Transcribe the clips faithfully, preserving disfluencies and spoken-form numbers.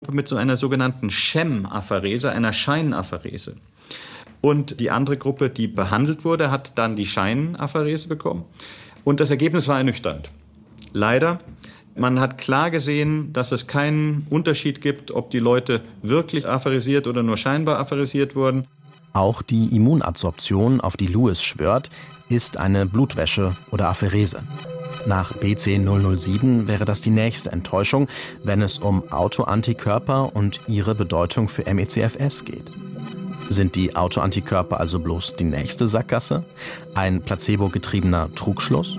Gruppe mit so einer sogenannten Sham-Apherese, einer Scheinapherese. Und die andere Gruppe, die behandelt wurde, hat dann die Scheinapherese bekommen. Und das Ergebnis war ernüchternd. Leider, man hat klar gesehen, dass es keinen Unterschied gibt, ob die Leute wirklich apheresiert oder nur scheinbar apheresiert wurden. Auch die Immunadsorption, auf die Lewis schwört, ist eine Blutwäsche oder Apherese. Nach B C null null sieben wäre das die nächste Enttäuschung, wenn es um Autoantikörper und ihre Bedeutung für M E C F S geht. Sind die Autoantikörper also bloß die nächste Sackgasse? Ein placebo-getriebener Trugschluss?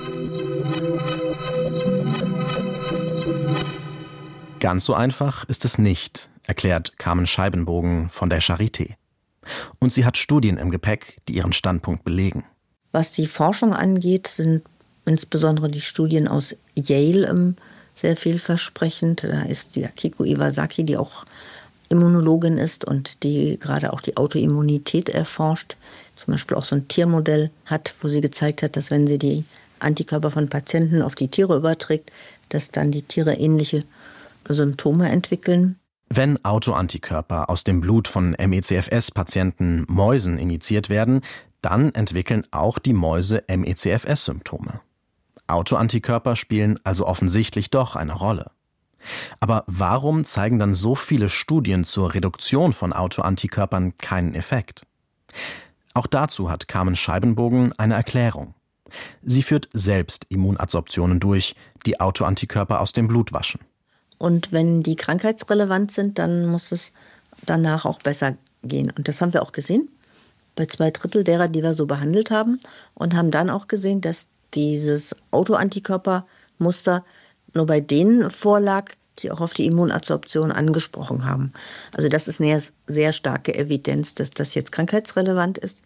Ganz so einfach ist es nicht, erklärt Carmen Scheibenbogen von der Charité. Und sie hat Studien im Gepäck, die ihren Standpunkt belegen. Was die Forschung angeht, sind insbesondere die Studien aus Yale sehr vielversprechend. Da ist die Akiko Iwasaki, die auch Immunologin ist und die gerade auch die Autoimmunität erforscht. Zum Beispiel auch so ein Tiermodell hat, wo sie gezeigt hat, dass wenn sie die Antikörper von Patienten auf die Tiere überträgt, dass dann die Tiere ähnliche Symptome entwickeln. Wenn Autoantikörper aus dem Blut von M E C F S-Patienten Mäusen injiziert werden, dann entwickeln auch die Mäuse M E C F S-Symptome. Autoantikörper spielen also offensichtlich doch eine Rolle. Aber warum zeigen dann so viele Studien zur Reduktion von Autoantikörpern keinen Effekt? Auch dazu hat Carmen Scheibenbogen eine Erklärung. Sie führt selbst Immunadsorptionen durch, die Autoantikörper aus dem Blut waschen. Und wenn die krankheitsrelevant sind, dann muss es danach auch besser gehen. Und das haben wir auch gesehen bei zwei Drittel derer, die wir so behandelt haben. Und haben dann auch gesehen, dass dieses Autoantikörpermuster nur bei denen vorlag, die auch auf die Immunadsorption angesprochen haben. Also das ist eine sehr starke Evidenz, dass das jetzt krankheitsrelevant ist.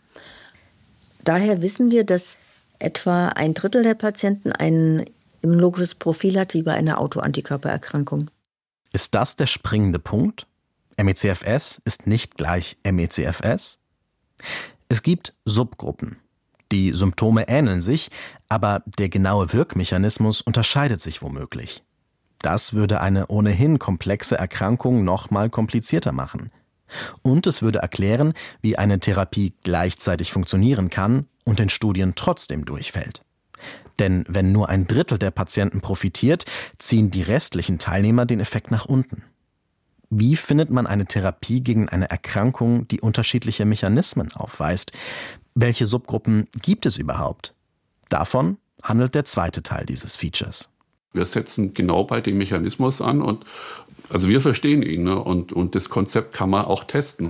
Daher wissen wir, dass etwa ein Drittel der Patienten ein immunologisches Profil hat wie bei einer Autoantikörpererkrankung. Ist das der springende Punkt? M E C F S ist nicht gleich M E C F S? Es gibt Subgruppen. Die Symptome ähneln sich, aber der genaue Wirkmechanismus unterscheidet sich womöglich. Das würde eine ohnehin komplexe Erkrankung noch mal komplizierter machen. Und es würde erklären, wie eine Therapie gleichzeitig funktionieren kann und in Studien trotzdem durchfällt. Denn wenn nur ein Drittel der Patienten profitiert, ziehen die restlichen Teilnehmer den Effekt nach unten. Wie findet man eine Therapie gegen eine Erkrankung, die unterschiedliche Mechanismen aufweist? Welche Subgruppen gibt es überhaupt? Davon handelt der zweite Teil dieses Features. Wir setzen genau bei dem Mechanismus an und also wir verstehen ihn, ne? und, und das Konzept kann man auch testen.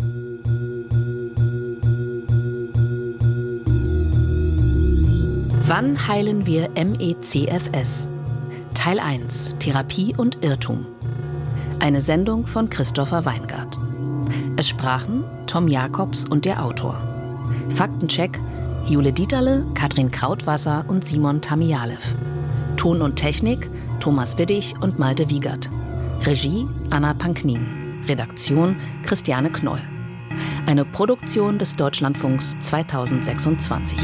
Wann heilen wir M E C F S? Teil eins. Therapie und Irrtum. Eine Sendung von Christopher Weingart. Es sprachen Tom Jakobs und der Autor. Faktencheck Jule Dieterle, Katrin Krautwasser und Simon Tamialev. Ton und Technik Thomas Widdig und Malte Wiegert. Regie Anna Panknin. Redaktion Christiane Knoll. Eine Produktion des Deutschlandfunks zweitausendsechsundzwanzig.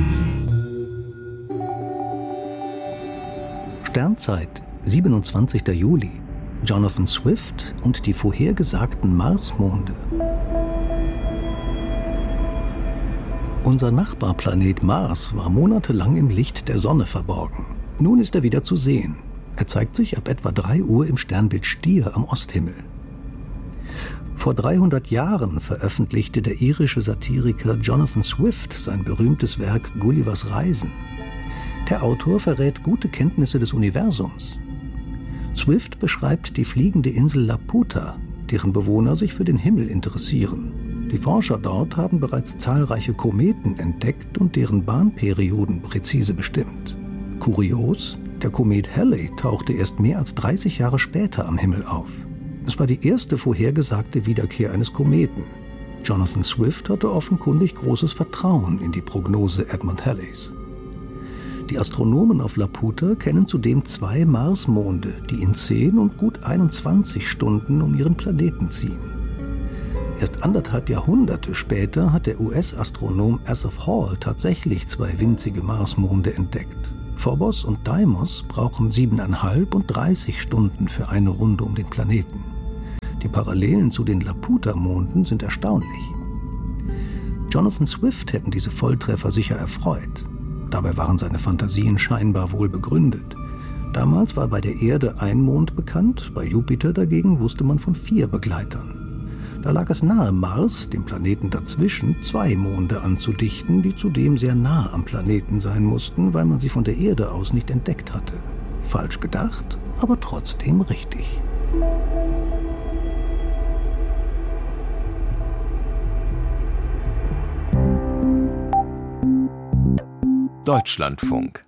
Sternzeit, siebenundzwanzigster Juli. Jonathan Swift und die vorhergesagten Marsmonde. Unser Nachbarplanet Mars war monatelang im Licht der Sonne verborgen. Nun ist er wieder zu sehen. Er zeigt sich ab etwa drei Uhr im Sternbild Stier am Osthimmel. Vor dreihundert Jahren veröffentlichte der irische Satiriker Jonathan Swift sein berühmtes Werk Gullivers Reisen. Der Autor verrät gute Kenntnisse des Universums. Swift beschreibt die fliegende Insel Laputa, deren Bewohner sich für den Himmel interessieren. Die Forscher dort haben bereits zahlreiche Kometen entdeckt und deren Bahnperioden präzise bestimmt. Kurios, der Komet Halley tauchte erst mehr als dreißig Jahre später am Himmel auf. Es war die erste vorhergesagte Wiederkehr eines Kometen. Jonathan Swift hatte offenkundig großes Vertrauen in die Prognose Edmund Halleys. Die Astronomen auf Laputa kennen zudem zwei Marsmonde, die in zehn und gut einundzwanzig Stunden um ihren Planeten ziehen. Erst anderthalb Jahrhunderte später hat der U S-Astronom Asaph Hall tatsächlich zwei winzige Marsmonde entdeckt. Phobos und Deimos brauchen siebeneinhalb und dreißig Stunden für eine Runde um den Planeten. Die Parallelen zu den Laputa-Monden sind erstaunlich. Jonathan Swift hätten diese Volltreffer sicher erfreut. Dabei waren seine Fantasien scheinbar wohl begründet. Damals war bei der Erde ein Mond bekannt, bei Jupiter dagegen wusste man von vier Begleitern. Da lag es nahe, Mars, dem Planeten dazwischen, zwei Monde anzudichten, die zudem sehr nah am Planeten sein mussten, weil man sie von der Erde aus nicht entdeckt hatte. Falsch gedacht, aber trotzdem richtig. Deutschlandfunk.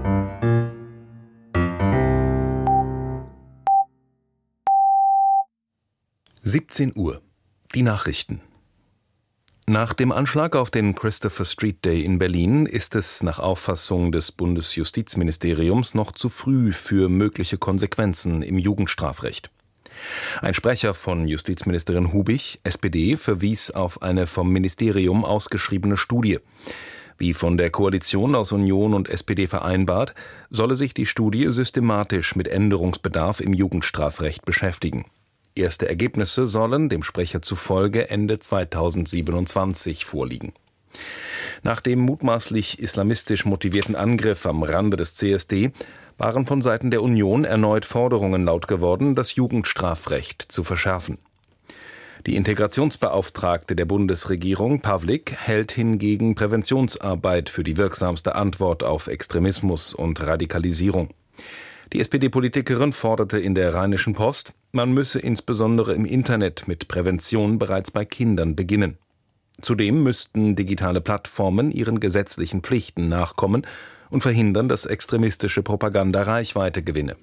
siebzehn Uhr. Die Nachrichten. Nach dem Anschlag auf den Christopher Street Day in Berlin ist es nach Auffassung des Bundesjustizministeriums noch zu früh für mögliche Konsequenzen im Jugendstrafrecht. Ein Sprecher von Justizministerin Hubich, S P D, verwies auf eine vom Ministerium ausgeschriebene Studie. Wie von der Koalition aus Union und S P D vereinbart, solle sich die Studie systematisch mit Änderungsbedarf im Jugendstrafrecht beschäftigen. Erste Ergebnisse sollen, dem Sprecher zufolge, Ende zweitausendsiebenundzwanzig vorliegen. Nach dem mutmaßlich islamistisch motivierten Angriff am Rande des C S D waren von Seiten der Union erneut Forderungen laut geworden, das Jugendstrafrecht zu verschärfen. Die Integrationsbeauftragte der Bundesregierung, Pawlik, hält hingegen Präventionsarbeit für die wirksamste Antwort auf Extremismus und Radikalisierung. Die S P D-Politikerin forderte in der Rheinischen Post, man müsse insbesondere im Internet mit Prävention bereits bei Kindern beginnen. Zudem müssten digitale Plattformen ihren gesetzlichen Pflichten nachkommen und verhindern, dass extremistische Propaganda Reichweite gewinne.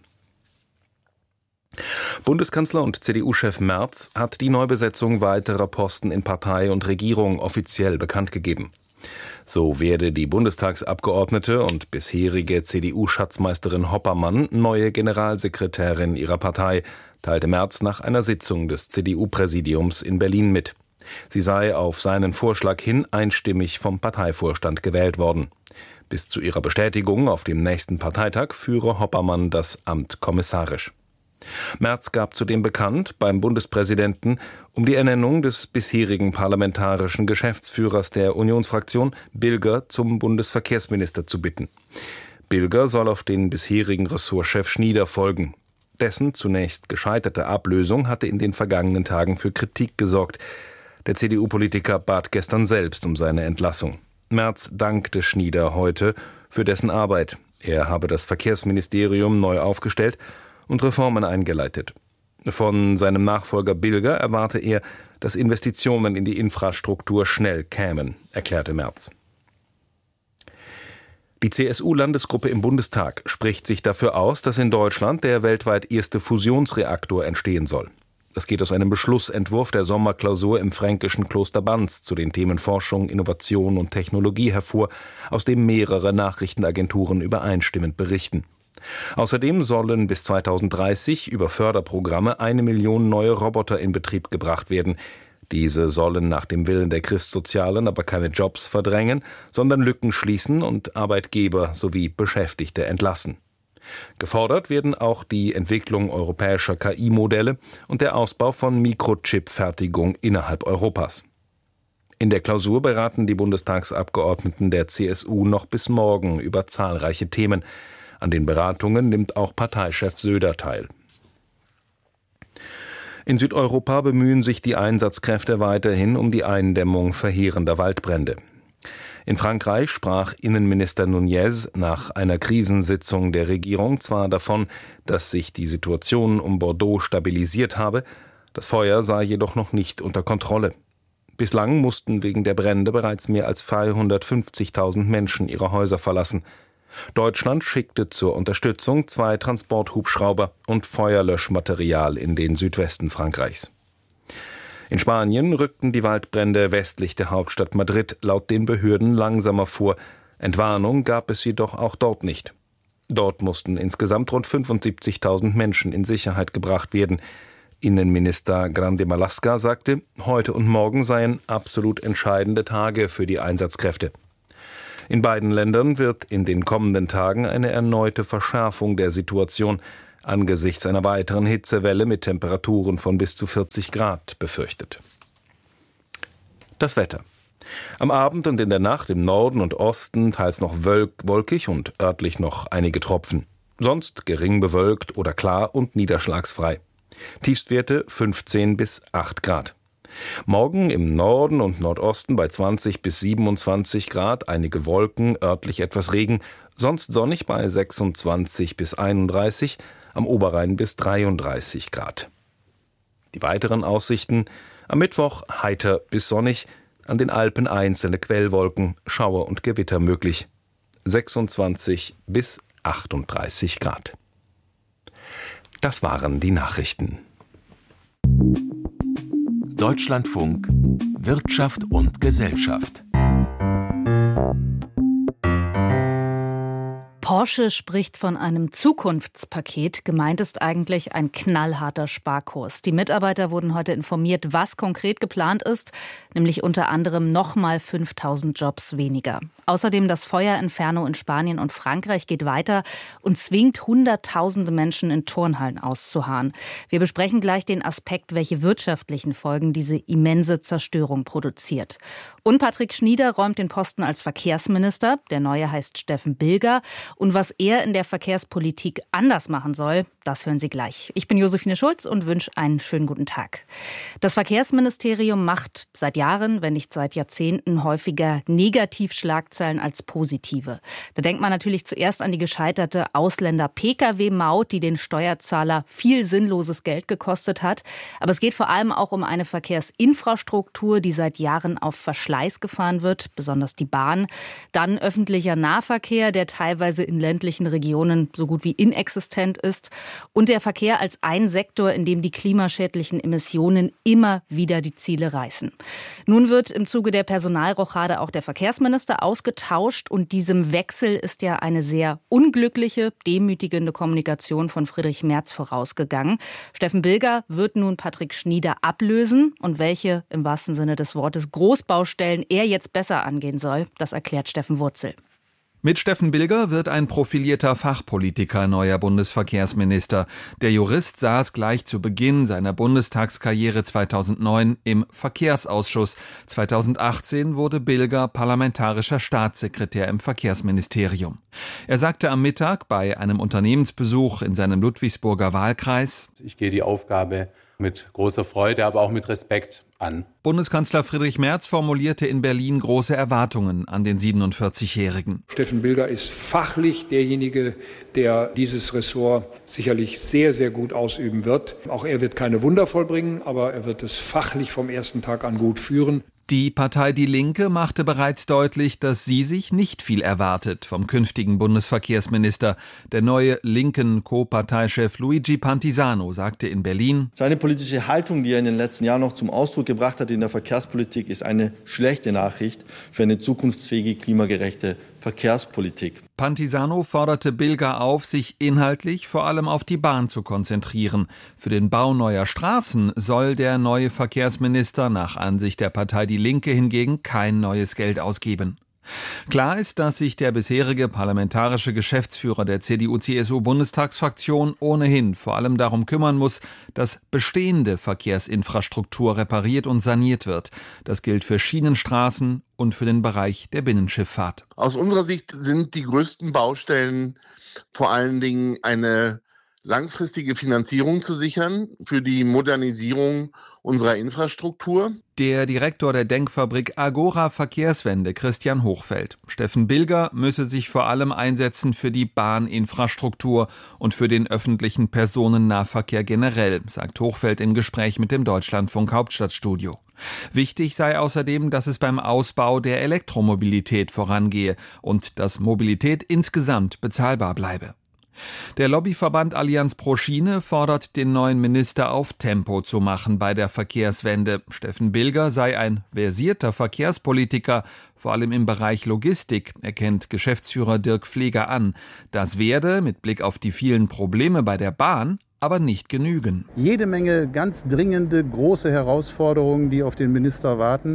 Bundeskanzler und C D U-Chef Merz hat die Neubesetzung weiterer Posten in Partei und Regierung offiziell bekannt gegeben. So werde die Bundestagsabgeordnete und bisherige C D U-Schatzmeisterin Hoppermann neue Generalsekretärin ihrer Partei, teilte Merz nach einer Sitzung des C D U-Präsidiums in Berlin mit. Sie sei auf seinen Vorschlag hin einstimmig vom Parteivorstand gewählt worden. Bis zu ihrer Bestätigung auf dem nächsten Parteitag führe Hoppermann das Amt kommissarisch. Merz gab zudem bekannt, beim Bundespräsidenten um die Ernennung des bisherigen parlamentarischen Geschäftsführers der Unionsfraktion, Bilger, zum Bundesverkehrsminister zu bitten. Bilger soll auf den bisherigen Ressortchef Schnieder folgen. Dessen zunächst gescheiterte Ablösung hatte in den vergangenen Tagen für Kritik gesorgt. Der C D U-Politiker bat gestern selbst um seine Entlassung. Merz dankte Schnieder heute für dessen Arbeit. Er habe das Verkehrsministerium neu aufgestellt und Reformen eingeleitet. Von seinem Nachfolger Bilger erwarte er, dass Investitionen in die Infrastruktur schnell kämen, erklärte Merz. Die C S U-Landesgruppe im Bundestag spricht sich dafür aus, dass in Deutschland der weltweit erste Fusionsreaktor entstehen soll. Das geht aus einem Beschlussentwurf der Sommerklausur im fränkischen Kloster Banz zu den Themen Forschung, Innovation und Technologie hervor, aus dem mehrere Nachrichtenagenturen übereinstimmend berichten. Außerdem sollen bis zweitausenddreißig über Förderprogramme eine Million neue Roboter in Betrieb gebracht werden. Diese sollen nach dem Willen der Christsozialen aber keine Jobs verdrängen, sondern Lücken schließen und Arbeitgeber sowie Beschäftigte entlassen. Gefordert werden auch die Entwicklung europäischer K I-Modelle und der Ausbau von Mikrochip-Fertigung innerhalb Europas. In der Klausur beraten die Bundestagsabgeordneten der C S U noch bis morgen über zahlreiche Themen. An den Beratungen nimmt auch Parteichef Söder teil. In Südeuropa bemühen sich die Einsatzkräfte weiterhin um die Eindämmung verheerender Waldbrände. In Frankreich sprach Innenminister Nunez nach einer Krisensitzung der Regierung zwar davon, dass sich die Situation um Bordeaux stabilisiert habe, das Feuer sei jedoch noch nicht unter Kontrolle. Bislang mussten wegen der Brände bereits mehr als zweihundertfünfzigtausend Menschen ihre Häuser verlassen. Deutschland schickte zur Unterstützung zwei Transporthubschrauber und Feuerlöschmaterial in den Südwesten Frankreichs. In Spanien rückten die Waldbrände westlich der Hauptstadt Madrid laut den Behörden langsamer vor. Entwarnung gab es jedoch auch dort nicht. Dort mussten insgesamt rund fünfundsiebzigtausend Menschen in Sicherheit gebracht werden. Innenminister Grande Marlaska sagte, heute und morgen seien absolut entscheidende Tage für die Einsatzkräfte. In beiden Ländern wird in den kommenden Tagen eine erneute Verschärfung der Situation angesichts einer weiteren Hitzewelle mit Temperaturen von bis zu vierzig Grad befürchtet. Das Wetter. Am Abend und in der Nacht im Norden und Osten teils noch wolkig und örtlich noch einige Tropfen. Sonst gering bewölkt oder klar und niederschlagsfrei. Tiefstwerte fünfzehn bis acht Grad. Morgen im Norden und Nordosten bei zwanzig bis siebenundzwanzig Grad, einige Wolken, örtlich etwas Regen, sonst sonnig bei sechsundzwanzig bis einunddreißig, am Oberrhein bis dreiunddreißig Grad. Die weiteren Aussichten: am Mittwoch heiter bis sonnig, an den Alpen einzelne Quellwolken, Schauer und Gewitter möglich. sechsundzwanzig bis achtunddreißig Grad. Das waren die Nachrichten. Deutschlandfunk Wirtschaft und Gesellschaft. Porsche spricht von einem Zukunftspaket. Gemeint ist eigentlich ein knallharter Sparkurs. Die Mitarbeiter wurden heute informiert, was konkret geplant ist, nämlich unter anderem nochmal fünftausend Jobs weniger. Außerdem das Feuerinferno in Spanien und Frankreich geht weiter und zwingt Hunderttausende Menschen in Turnhallen auszuharren. Wir besprechen gleich den Aspekt, welche wirtschaftlichen Folgen diese immense Zerstörung produziert. Und Patrick Schnieder räumt den Posten als Verkehrsminister. Der neue heißt Steffen Bilger. Und was er in der Verkehrspolitik anders machen soll, das hören Sie gleich. Ich bin Josephine Schulz und wünsche einen schönen guten Tag. Das Verkehrsministerium macht seit Jahren, wenn nicht seit Jahrzehnten, häufiger Negativschlagzeilen als positive. Da denkt man natürlich zuerst an die gescheiterte Ausländer-P K W-Maut, die den Steuerzahler viel sinnloses Geld gekostet hat. Aber es geht vor allem auch um eine Verkehrsinfrastruktur, die seit Jahren auf Verschleiß gefahren wird, besonders die Bahn. Dann öffentlicher Nahverkehr, der teilweise in ländlichen Regionen so gut wie inexistent ist. Und der Verkehr als ein Sektor, in dem die klimaschädlichen Emissionen immer wieder die Ziele reißen. Nun wird im Zuge der Personalrochade auch der Verkehrsminister ausgetauscht. Und diesem Wechsel ist ja eine sehr unglückliche, demütigende Kommunikation von Friedrich Merz vorausgegangen. Steffen Bilger wird nun Patrick Schnieder ablösen. Und welche, im wahrsten Sinne des Wortes, Großbaustellen er jetzt besser angehen soll, das erklärt Steffen Wurzel. Mit Steffen Bilger wird ein profilierter Fachpolitiker neuer Bundesverkehrsminister. Der Jurist saß gleich zu Beginn seiner Bundestagskarriere zweitausendneun im Verkehrsausschuss. zweitausendachtzehn wurde Bilger parlamentarischer Staatssekretär im Verkehrsministerium. Er sagte am Mittag bei einem Unternehmensbesuch in seinem Ludwigsburger Wahlkreis: Ich gehe die Aufgabe mit großer Freude, aber auch mit Respekt an. Bundeskanzler Friedrich Merz formulierte in Berlin große Erwartungen an den siebenundvierzigjährigen. Steffen Bilger ist fachlich derjenige, der dieses Ressort sicherlich sehr, sehr gut ausüben wird. Auch er wird keine Wunder vollbringen, aber er wird es fachlich vom ersten Tag an gut führen. Die Partei Die Linke machte bereits deutlich, dass sie sich nicht viel erwartet vom künftigen Bundesverkehrsminister. Der neue linken Co-Parteichef Luigi Pantisano sagte in Berlin: Seine politische Haltung, die er in den letzten Jahren noch zum Ausdruck gebracht hat in der Verkehrspolitik, ist eine schlechte Nachricht für eine zukunftsfähige, klimagerechte Verkehrspolitik. Pantisano forderte Bilger auf, sich inhaltlich vor allem auf die Bahn zu konzentrieren. Für den Bau neuer Straßen soll der neue Verkehrsminister nach Ansicht der Partei Die Linke hingegen kein neues Geld ausgeben. Klar ist, dass sich der bisherige parlamentarische Geschäftsführer der C D U C S U-Bundestagsfraktion ohnehin vor allem darum kümmern muss, dass bestehende Verkehrsinfrastruktur repariert und saniert wird. Das gilt für Schienenstraßen und für den Bereich der Binnenschifffahrt. Aus unserer Sicht sind die größten Baustellen vor allen Dingen eine langfristige Finanzierung zu sichern für die Modernisierung unserer Infrastruktur. Der Direktor der Denkfabrik Agora Verkehrswende, Christian Hochfeld. Steffen Bilger müsse sich vor allem einsetzen für die Bahninfrastruktur und für den öffentlichen Personennahverkehr generell, sagt Hochfeld im Gespräch mit dem Deutschlandfunk Hauptstadtstudio. Wichtig sei außerdem, dass es beim Ausbau der Elektromobilität vorangehe und dass Mobilität insgesamt bezahlbar bleibe. Der Lobbyverband Allianz pro Schiene fordert den neuen Minister auf, Tempo zu machen bei der Verkehrswende. Steffen Bilger sei ein versierter Verkehrspolitiker, vor allem im Bereich Logistik, erkennt Geschäftsführer Dirk Pfleger an. Das werde, mit Blick auf die vielen Probleme bei der Bahn, aber nicht genügen. Jede Menge ganz dringende, große Herausforderungen, die auf den Minister warten.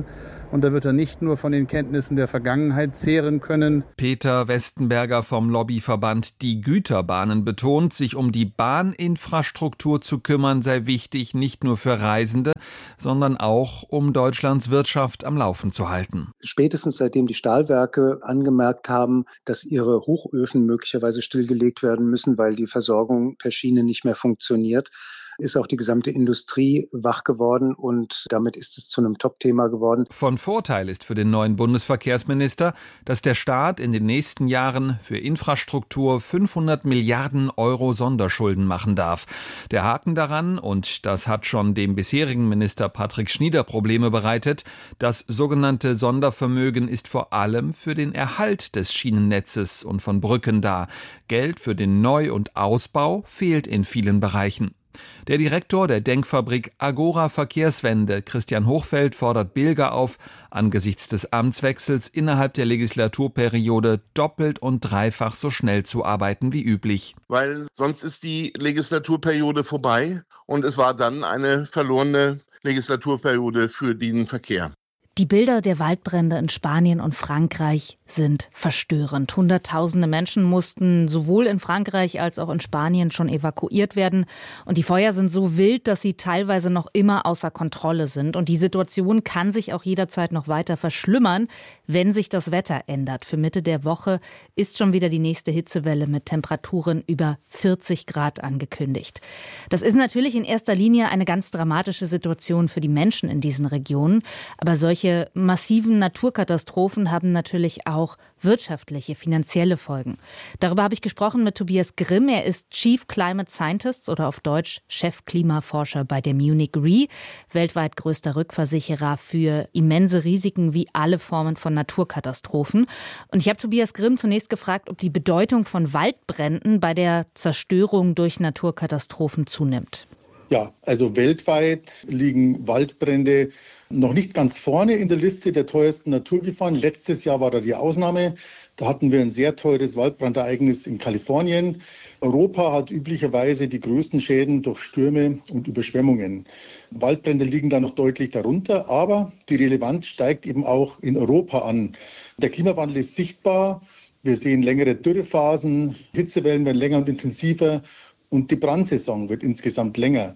Und da wird er nicht nur von den Kenntnissen der Vergangenheit zehren können. Peter Westenberger vom Lobbyverband Die Güterbahnen betont, sich um die Bahninfrastruktur zu kümmern sei wichtig, nicht nur für Reisende, sondern auch, um Deutschlands Wirtschaft am Laufen zu halten. Spätestens seitdem die Stahlwerke angemerkt haben, dass ihre Hochöfen möglicherweise stillgelegt werden müssen, weil die Versorgung per Schiene nicht mehr funktioniert, ist auch die gesamte Industrie wach geworden und damit ist es zu einem Top-Thema geworden. Von Vorteil ist für den neuen Bundesverkehrsminister, dass der Staat in den nächsten Jahren für Infrastruktur fünfhundert Milliarden Euro Sonderschulden machen darf. Der Haken daran, und das hat schon dem bisherigen Minister Patrick Schnieder Probleme bereitet, das sogenannte Sondervermögen ist vor allem für den Erhalt des Schienennetzes und von Brücken da. Geld für den Neu- und Ausbau fehlt in vielen Bereichen. Der Direktor der Denkfabrik Agora Verkehrswende, Christian Hochfeld, fordert Bilger auf, angesichts des Amtswechsels innerhalb der Legislaturperiode doppelt und dreifach so schnell zu arbeiten wie üblich. Weil sonst ist die Legislaturperiode vorbei und es war dann eine verlorene Legislaturperiode für den Verkehr. Die Bilder der Waldbrände in Spanien und Frankreich sind verstörend. Hunderttausende Menschen mussten sowohl in Frankreich als auch in Spanien schon evakuiert werden. Und die Feuer sind so wild, dass sie teilweise noch immer außer Kontrolle sind. Und die Situation kann sich auch jederzeit noch weiter verschlimmern, wenn sich das Wetter ändert. Für Mitte der Woche ist schon wieder die nächste Hitzewelle mit Temperaturen über vierzig Grad angekündigt. Das ist natürlich in erster Linie eine ganz dramatische Situation für die Menschen in diesen Regionen. Aber solche massiven Naturkatastrophen haben natürlich auch wirtschaftliche, finanzielle Folgen. Darüber habe ich gesprochen mit Tobias Grimm. Er ist Chief Climate Scientist oder auf Deutsch Chef-Klimaforscher bei der Munich Re, weltweit größter Rückversicherer für immense Risiken wie alle Formen von Naturkatastrophen. Und ich habe Tobias Grimm zunächst gefragt, ob die Bedeutung von Waldbränden bei der Zerstörung durch Naturkatastrophen zunimmt. Ja, also weltweit liegen Waldbrände noch nicht ganz vorne in der Liste der teuersten Naturgefahren. Letztes Jahr war da die Ausnahme. Da hatten wir ein sehr teures Waldbrandereignis in Kalifornien. Europa hat üblicherweise die größten Schäden durch Stürme und Überschwemmungen. Waldbrände liegen da noch deutlich darunter, aber die Relevanz steigt eben auch in Europa an. Der Klimawandel ist sichtbar. Wir sehen längere Dürrephasen, Hitzewellen werden länger und intensiver und die Brandsaison wird insgesamt länger.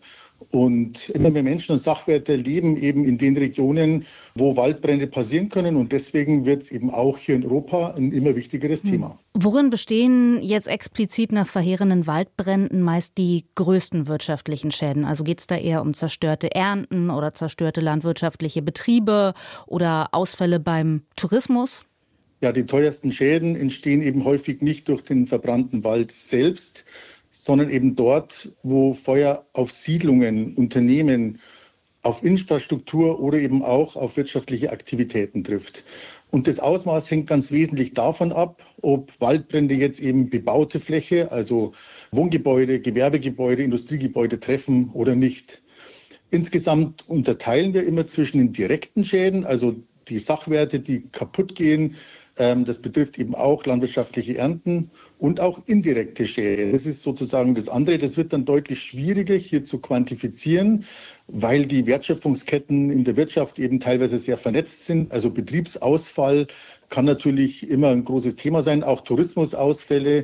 Und immer mehr Menschen und Sachwerte leben eben in den Regionen, wo Waldbrände passieren können. Und deswegen wird es eben auch hier in Europa ein immer wichtigeres Thema. Worin bestehen jetzt explizit nach verheerenden Waldbränden meist die größten wirtschaftlichen Schäden? Also geht es da eher um zerstörte Ernten oder zerstörte landwirtschaftliche Betriebe oder Ausfälle beim Tourismus? Ja, die teuersten Schäden entstehen eben häufig nicht durch den verbrannten Wald selbst, sondern eben dort, wo Feuer auf Siedlungen, Unternehmen, auf Infrastruktur oder eben auch auf wirtschaftliche Aktivitäten trifft. Und das Ausmaß hängt ganz wesentlich davon ab, ob Waldbrände jetzt eben bebaute Fläche, also Wohngebäude, Gewerbegebäude, Industriegebäude treffen oder nicht. Insgesamt unterteilen wir immer zwischen den direkten Schäden, also die Sachwerte, die kaputt gehen. Das betrifft eben auch landwirtschaftliche Ernten und auch indirekte Schäden. Das ist sozusagen das andere. Das wird dann deutlich schwieriger hier zu quantifizieren, weil die Wertschöpfungsketten in der Wirtschaft eben teilweise sehr vernetzt sind. Also Betriebsausfall kann natürlich immer ein großes Thema sein, auch Tourismusausfälle,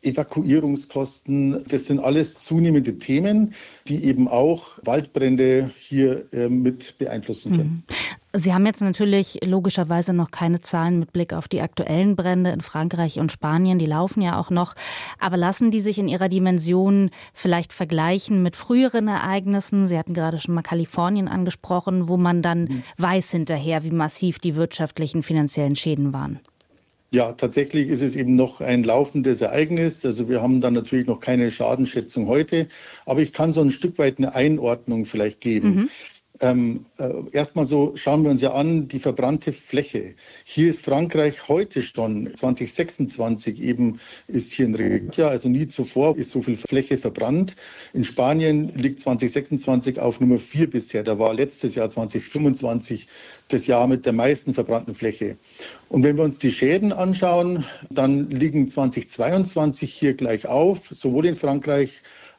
Evakuierungskosten. Das sind alles zunehmende Themen, die eben auch Waldbrände hier äh, mit beeinflussen können. Sie haben jetzt natürlich logischerweise noch keine Zahlen mit Blick auf die aktuellen Brände in Frankreich und Spanien. Die laufen ja auch noch. Aber lassen die sich in ihrer Dimension vielleicht vergleichen mit früheren Ereignissen? Sie hatten gerade schon mal Kalifornien angesprochen, wo man dann mhm. weiß hinterher, wie massiv die wirtschaftlichen, finanziellen Schäden waren. Ja, tatsächlich ist es eben noch ein laufendes Ereignis. Also wir haben dann natürlich noch keine Schadenschätzung heute. Aber ich kann so ein Stück weit eine Einordnung vielleicht geben. Mhm. Ähm, äh, erstmal so schauen wir uns ja an, die verbrannte Fläche. Hier ist Frankreich heute schon, zwanzig sechsundzwanzig eben ist hier ein Rekord, also nie zuvor ist so viel Fläche verbrannt. In Spanien liegt zwanzig sechsundzwanzig auf Nummer vier bisher. Da war letztes Jahr zwanzig fünfundzwanzig das Jahr mit der meisten verbrannten Fläche. Und wenn wir uns die Schäden anschauen, dann liegen zwanzig zweiundzwanzig hier gleich auf, sowohl in Frankreich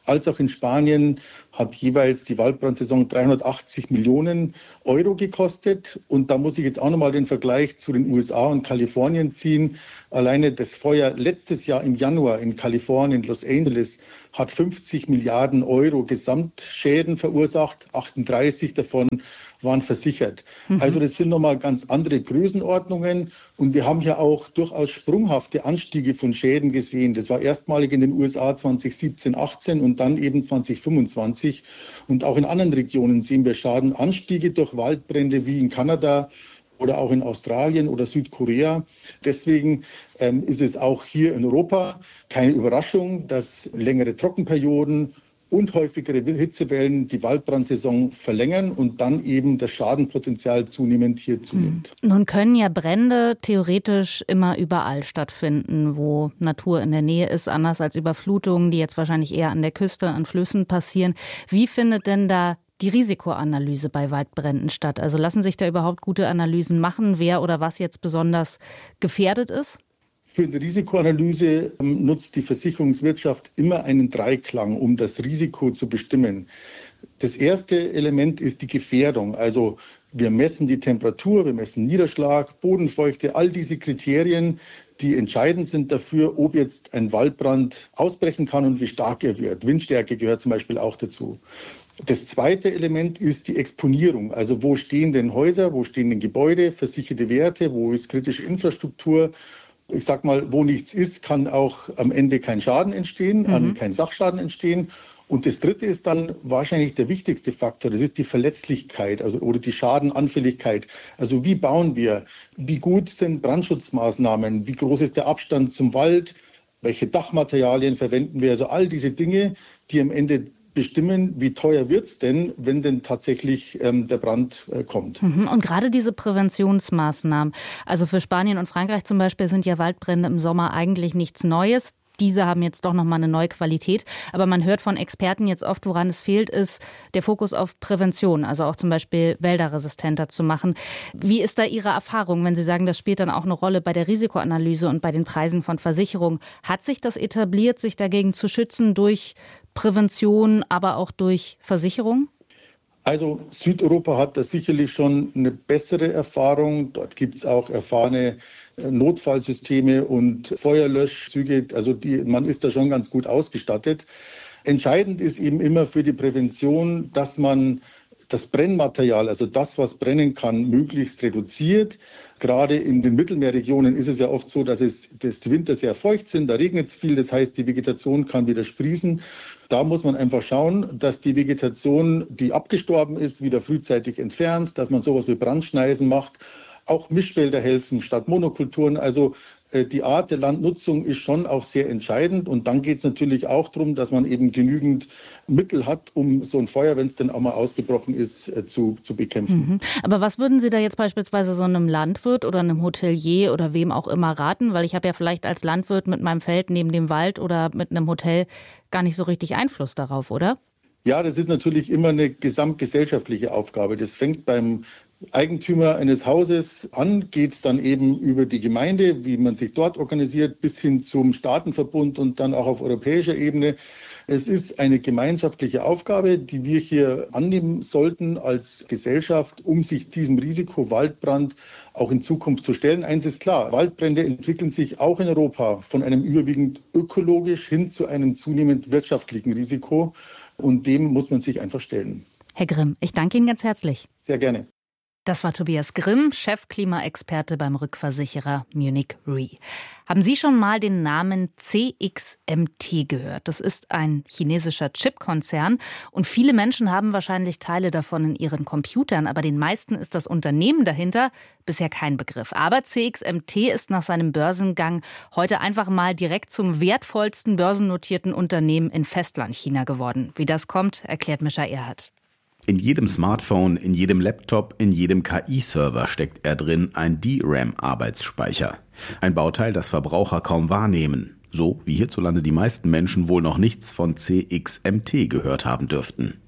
als auch in Spanien hat jeweils die Waldbrandsaison dreihundertachtzig Millionen Euro gekostet. Und da muss ich jetzt auch nochmal den Vergleich zu den U S A und Kalifornien ziehen. Alleine das Feuer letztes Jahr im Januar in Kalifornien, Los Angeles, hat fünfzig Milliarden Euro Gesamtschäden verursacht. achtunddreißig davon waren versichert. Mhm. Also das sind nochmal ganz andere Größenordnungen. Und wir haben ja auch durchaus sprunghafte Anstiege von Schäden gesehen. Das war erstmalig in den U S A zwanzig siebzehn, achtzehn und dann eben zwanzig fünfundzwanzig. Und auch in anderen Regionen sehen wir Schadenanstiege durch Waldbrände wie in Kanada oder auch in Australien oder Südkorea. Deswegen ähm, ist es auch hier in Europa keine Überraschung, dass längere Trockenperioden und häufigere Hitzewellen die Waldbrandsaison verlängern und dann eben das Schadenpotenzial zunehmend hier zunimmt. Nun können ja Brände theoretisch immer überall stattfinden, wo Natur in der Nähe ist, anders als Überflutungen, die jetzt wahrscheinlich eher an der Küste, an Flüssen passieren. Wie findet denn da die Risikoanalyse bei Waldbränden statt? Also lassen sich da überhaupt gute Analysen machen, wer oder was jetzt besonders gefährdet ist? Für die Risikoanalyse nutzt die Versicherungswirtschaft immer einen Dreiklang, um das Risiko zu bestimmen. Das erste Element ist die Gefährdung. Also wir messen die Temperatur, wir messen Niederschlag, Bodenfeuchte, all diese Kriterien, die entscheidend sind dafür, ob jetzt ein Waldbrand ausbrechen kann und wie stark er wird. Windstärke gehört zum Beispiel auch dazu. Das zweite Element ist die Exponierung. Also wo stehen denn Häuser, wo stehen denn Gebäude, versicherte Werte, wo ist kritische Infrastruktur. Ich sag mal, wo nichts ist, kann auch am Ende kein Schaden entstehen, mhm. kein Sachschaden entstehen. Und das dritte ist dann wahrscheinlich der wichtigste Faktor, das ist die Verletzlichkeit, also oder die Schadenanfälligkeit. Also wie bauen wir? Wie gut sind Brandschutzmaßnahmen? Wie groß ist der Abstand zum Wald? Welche Dachmaterialien verwenden wir? Also all diese Dinge, die am Ende bestimmen, wie teuer wird es denn, wenn denn tatsächlich ähm, der Brand äh, kommt. Und gerade diese Präventionsmaßnahmen, also für Spanien und Frankreich zum Beispiel sind ja Waldbrände im Sommer eigentlich nichts Neues. Diese haben jetzt doch nochmal eine neue Qualität. Aber man hört von Experten jetzt oft, woran es fehlt, ist der Fokus auf Prävention, also auch zum Beispiel Wälder resistenter zu machen. Wie ist da Ihre Erfahrung, wenn Sie sagen, das spielt dann auch eine Rolle bei der Risikoanalyse und bei den Preisen von Versicherungen? Hat sich das etabliert, sich dagegen zu schützen durch Prävention, aber auch durch Versicherung? Also Südeuropa hat da sicherlich schon eine bessere Erfahrung. Dort gibt es auch erfahrene Notfallsysteme und Feuerlöschzüge. Also die, man ist da schon ganz gut ausgestattet. Entscheidend ist eben immer für die Prävention, dass man das Brennmaterial, also das, was brennen kann, möglichst reduziert. Gerade in den Mittelmeerregionen ist es ja oft so, dass es dass die Winter sehr feucht sind, da regnet es viel, das heißt, die Vegetation kann wieder sprießen. Da muss man einfach schauen, dass die Vegetation, die abgestorben ist, wieder frühzeitig entfernt, dass man sowas wie Brandschneisen macht. Auch Mischwälder helfen statt Monokulturen. Also äh, die Art der Landnutzung ist schon auch sehr entscheidend. Und dann geht es natürlich auch darum, dass man eben genügend Mittel hat, um so ein Feuer, wenn es dann auch mal ausgebrochen ist, äh, zu, zu bekämpfen. Mhm. Aber was würden Sie da jetzt beispielsweise so einem Landwirt oder einem Hotelier oder wem auch immer raten? Weil ich habe ja vielleicht als Landwirt mit meinem Feld neben dem Wald oder mit einem Hotel gar nicht so richtig Einfluss darauf, oder? Ja, das ist natürlich immer eine gesamtgesellschaftliche Aufgabe. Das fängt beim Eigentümer eines Hauses an, geht dann eben über die Gemeinde, wie man sich dort organisiert, bis hin zum Staatenverbund und dann auch auf europäischer Ebene. Es ist eine gemeinschaftliche Aufgabe, die wir hier annehmen sollten als Gesellschaft, um sich diesem Risiko Waldbrand auch in Zukunft zu stellen. Eins ist klar, Waldbrände entwickeln sich auch in Europa von einem überwiegend ökologisch hin zu einem zunehmend wirtschaftlichen Risiko. Und dem muss man sich einfach stellen. Herr Grimm, ich danke Ihnen ganz herzlich. Sehr gerne. Das war Tobias Grimm, Chefklimaexperte beim Rückversicherer Munich Re. Haben Sie schon mal den Namen C X M T gehört? Das ist ein chinesischer Chipkonzern und viele Menschen haben wahrscheinlich Teile davon in ihren Computern, aber den meisten ist das Unternehmen dahinter bisher kein Begriff. Aber C X M T ist nach seinem Börsengang heute einfach mal direkt zum wertvollsten börsennotierten Unternehmen in Festlandchina geworden. Wie das kommt, erklärt Mischa Erhardt. In jedem Smartphone, in jedem Laptop, in jedem K I-Server steckt er drin, ein D RAM-Arbeitsspeicher. Ein Bauteil, das Verbraucher kaum wahrnehmen. So wie hierzulande die meisten Menschen wohl noch nichts von C X M T gehört haben dürften.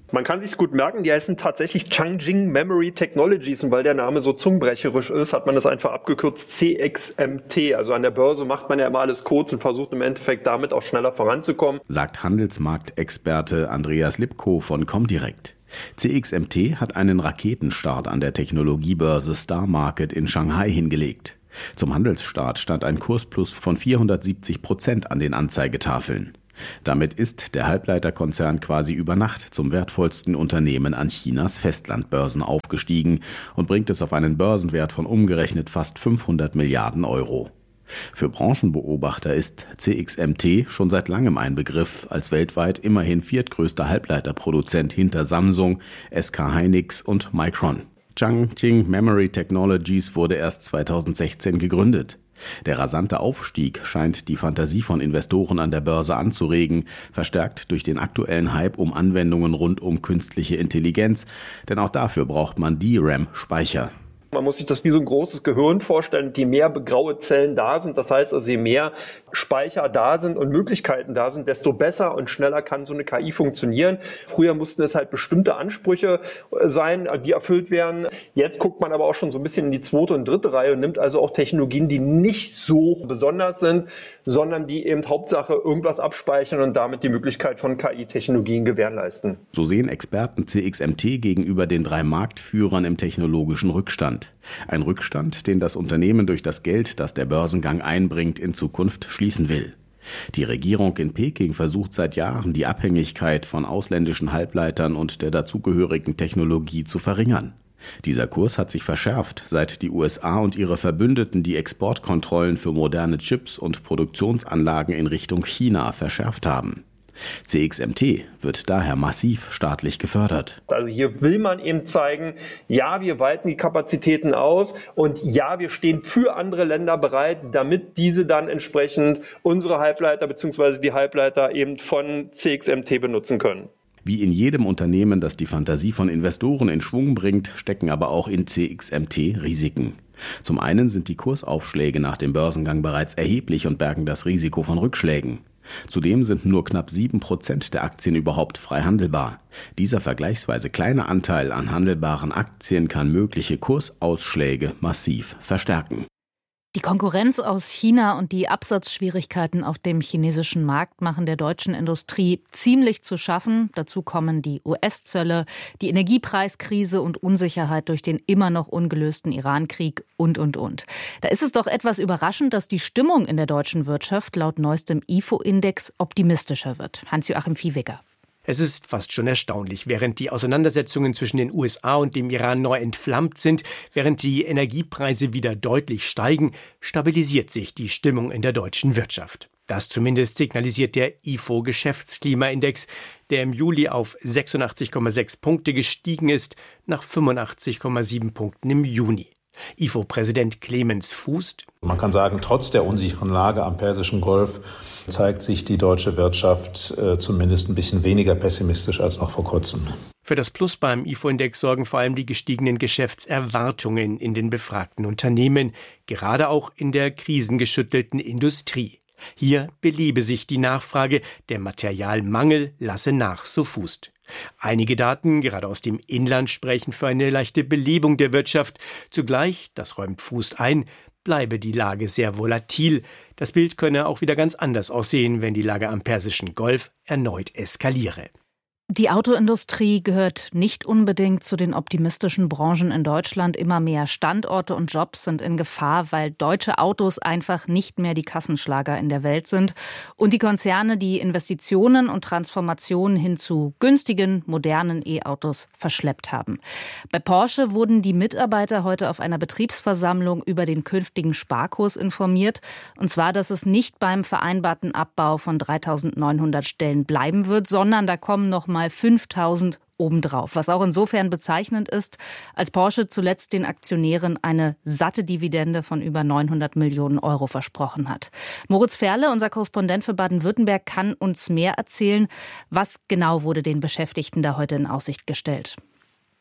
Man kann sich's gut merken, die heißen tatsächlich Changjing Memory Technologies und weil der Name so zungenbrecherisch ist, hat man das einfach abgekürzt C X M T. Also an der Börse macht man ja immer alles kurz und versucht im Endeffekt damit auch schneller voranzukommen. Sagt Handelsmarktexperte Andreas Lipko von Comdirect. C X M T hat einen Raketenstart an der Technologiebörse Star Market in Shanghai hingelegt. Zum Handelsstart stand ein Kursplus von vierhundertsiebzig Prozent an den Anzeigetafeln. Damit ist der Halbleiterkonzern quasi über Nacht zum wertvollsten Unternehmen an Chinas Festlandbörsen aufgestiegen und bringt es auf einen Börsenwert von umgerechnet fast fünfhundert Milliarden Euro. Für Branchenbeobachter ist C X M T schon seit langem ein Begriff, als weltweit immerhin viertgrößter Halbleiterproduzent hinter Samsung, S K Hynix und Micron. Changjing Memory Technologies wurde erst zweitausendsechzehn gegründet. Der rasante Aufstieg scheint die Fantasie von Investoren an der Börse anzuregen, verstärkt durch den aktuellen Hype um Anwendungen rund um künstliche Intelligenz, denn auch dafür braucht man D RAM-Speicher. Man muss sich das wie so ein großes Gehirn vorstellen, je mehr graue Zellen da sind, das heißt also je mehr Speicher da sind und Möglichkeiten da sind, desto besser und schneller kann so eine K I funktionieren. Früher mussten es halt bestimmte Ansprüche sein, die erfüllt werden. Jetzt guckt man aber auch schon so ein bisschen in die zweite und dritte Reihe und nimmt also auch Technologien, die nicht so besonders sind, sondern die eben Hauptsache irgendwas abspeichern und damit die Möglichkeit von K I-Technologien gewährleisten. So sehen Experten C X M T gegenüber den drei Marktführern im technologischen Rückstand. Ein Rückstand, den das Unternehmen durch das Geld, das der Börsengang einbringt, in Zukunft schließen will. Die Regierung in Peking versucht seit Jahren, die Abhängigkeit von ausländischen Halbleitern und der dazugehörigen Technologie zu verringern. Dieser Kurs hat sich verschärft, seit die U S A und ihre Verbündeten die Exportkontrollen für moderne Chips und Produktionsanlagen in Richtung China verschärft haben. C X M T wird daher massiv staatlich gefördert. Also hier will man eben zeigen, ja, wir weiten die Kapazitäten aus und ja, wir stehen für andere Länder bereit, damit diese dann entsprechend unsere Halbleiter bzw. die Halbleiter eben von C X M T benutzen können. Wie in jedem Unternehmen, das die Fantasie von Investoren in Schwung bringt, stecken aber auch in C X M T Risiken. Zum einen sind die Kursaufschläge nach dem Börsengang bereits erheblich und bergen das Risiko von Rückschlägen. Zudem sind nur knapp sieben Prozent der Aktien überhaupt frei handelbar. Dieser vergleichsweise kleine Anteil an handelbaren Aktien kann mögliche Kursausschläge massiv verstärken. Die Konkurrenz aus China und die Absatzschwierigkeiten auf dem chinesischen Markt machen der deutschen Industrie ziemlich zu schaffen. Dazu kommen die U S-Zölle, die Energiepreiskrise und Unsicherheit durch den immer noch ungelösten Iran-Krieg und, und, und. Da ist es doch etwas überraschend, dass die Stimmung in der deutschen Wirtschaft laut neuestem I F O-Index optimistischer wird. Hans-Joachim Viehweger. Es ist fast schon erstaunlich, während die Auseinandersetzungen zwischen den U S A und dem Iran neu entflammt sind, während die Energiepreise wieder deutlich steigen, stabilisiert sich die Stimmung in der deutschen Wirtschaft. Das zumindest signalisiert der I F O-Geschäftsklimaindex, der im Juli auf sechsundachtzig Komma sechs Punkte gestiegen ist, nach fünfundachtzig Komma sieben Punkten im Juni. I F O-Präsident Clemens Fußt: Man kann sagen, trotz der unsicheren Lage am Persischen Golf zeigt sich die deutsche Wirtschaft äh, zumindest ein bisschen weniger pessimistisch als noch vor kurzem. Für das Plus beim I F O-Index sorgen vor allem die gestiegenen Geschäftserwartungen in den befragten Unternehmen, gerade auch in der krisengeschüttelten Industrie. Hier belebe sich die Nachfrage, der Materialmangel lasse nach, so Fußt. Einige Daten, gerade aus dem Inland, sprechen für eine leichte Belebung der Wirtschaft. Zugleich, das räumt Fußt ein, bleibe die Lage sehr volatil. Das Bild könne auch wieder ganz anders aussehen, wenn die Lage am Persischen Golf erneut eskaliere. Die Autoindustrie gehört nicht unbedingt zu den optimistischen Branchen in Deutschland. Immer mehr Standorte und Jobs sind in Gefahr, weil deutsche Autos einfach nicht mehr die Kassenschlager in der Welt sind. Und die Konzerne die Investitionen und Transformationen hin zu günstigen, modernen E-Autos verschleppt haben. Bei Porsche wurden die Mitarbeiter heute auf einer Betriebsversammlung über den künftigen Sparkurs informiert. Und zwar, dass es nicht beim vereinbarten Abbau von dreitausendneunhundert Stellen bleiben wird, sondern da kommen noch mal fünftausend obendrauf. Was auch insofern bezeichnend ist, als Porsche zuletzt den Aktionären eine satte Dividende von über neunhundert Millionen Euro versprochen hat. Moritz Ferle, unser Korrespondent für Baden-Württemberg, kann uns mehr erzählen. Was genau wurde den Beschäftigten da heute in Aussicht gestellt?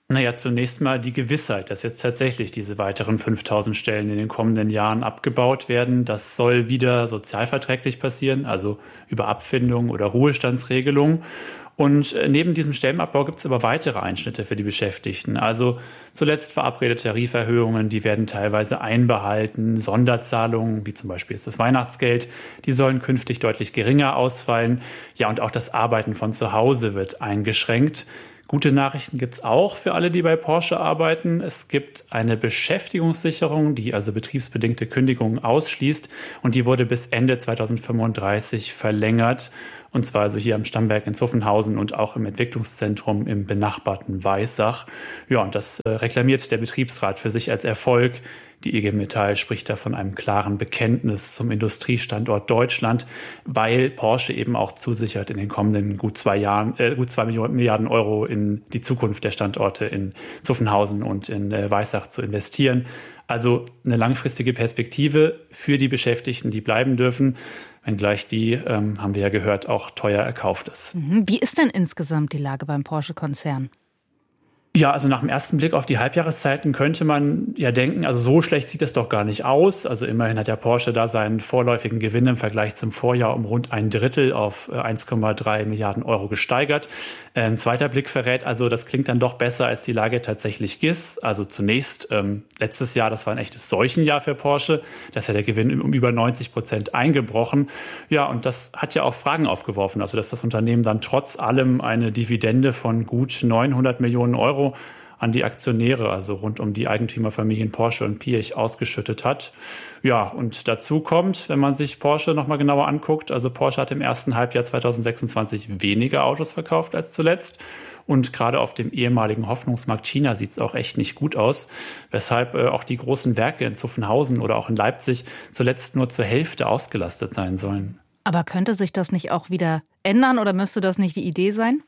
Naja, zunächst mal die Gewissheit, dass jetzt tatsächlich diese weiteren fünftausend Stellen in den kommenden Jahren abgebaut werden. Das soll wieder sozialverträglich passieren, also über Abfindung oder Ruhestandsregelung. Und neben diesem Stellenabbau gibt es aber weitere Einschnitte für die Beschäftigten. Also zuletzt verabredete Tariferhöhungen, die werden teilweise einbehalten. Sonderzahlungen, wie zum Beispiel jetzt das Weihnachtsgeld, die sollen künftig deutlich geringer ausfallen. Ja, und auch das Arbeiten von zu Hause wird eingeschränkt. Gute Nachrichten gibt es auch für alle, die bei Porsche arbeiten. Es gibt eine Beschäftigungssicherung, die also betriebsbedingte Kündigungen ausschließt. Und die wurde bis Ende zweitausendfünfunddreißig verlängert. Und zwar also hier am Stammwerk in Zuffenhausen und auch im Entwicklungszentrum im benachbarten Weissach. Ja, und das äh, reklamiert der Betriebsrat für sich als Erfolg. Die I G Metall spricht da von einem klaren Bekenntnis zum Industriestandort Deutschland, weil Porsche eben auch zusichert, in den kommenden gut zwei Jahren, äh, gut zwei Milliarden Euro in die Zukunft der Standorte in Zuffenhausen und in äh, Weissach zu investieren. Also eine langfristige Perspektive für die Beschäftigten, die bleiben dürfen, wenngleich die, ähm, haben wir ja gehört, auch teuer erkauft ist. Wie ist denn insgesamt die Lage beim Porsche-Konzern? Ja, also nach dem ersten Blick auf die Halbjahreszeiten könnte man ja denken, also so schlecht sieht es doch gar nicht aus. Also immerhin hat ja Porsche da seinen vorläufigen Gewinn im Vergleich zum Vorjahr um rund ein Drittel auf eins Komma drei Milliarden Euro gesteigert. Ein zweiter Blick verrät also, das klingt dann doch besser, als die Lage tatsächlich ist. Also zunächst, ähm, letztes Jahr, das war ein echtes Seuchenjahr für Porsche. Da ist ja der Gewinn um über neunzig Prozent eingebrochen. Ja, und das hat ja auch Fragen aufgeworfen. Also dass das Unternehmen dann trotz allem eine Dividende von gut neunhundert Millionen Euro an die Aktionäre, also rund um die Eigentümerfamilien Porsche und Piëch, ausgeschüttet hat. Ja, und dazu kommt, wenn man sich Porsche noch mal genauer anguckt, also Porsche hat im ersten Halbjahr zweitausendsechsundzwanzig weniger Autos verkauft als zuletzt. Und gerade auf dem ehemaligen Hoffnungsmarkt China sieht es auch echt nicht gut aus, weshalb äh, auch die großen Werke in Zuffenhausen oder auch in Leipzig zuletzt nur zur Hälfte ausgelastet sein sollen. Aber könnte sich das nicht auch wieder ändern oder müsste das nicht die Idee sein?